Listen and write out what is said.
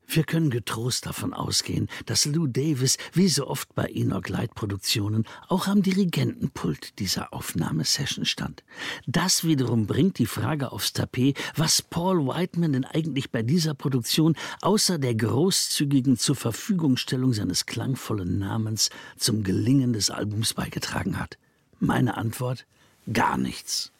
Wir können getrost davon ausgehen, dass Lou Davis, wie so oft bei Enoch Light-Produktionen, auch am Dirigentenpult dieser Aufnahmesession stand. Das wiederum bringt die Frage aufs Tapet, was Paul Whiteman denn eigentlich bei dieser Produktion außer der großzügigen Zurverfügungstellung seines klangvollen Namens zum Gelingen des Albums beigetragen hat. Meine Antwort: gar nichts.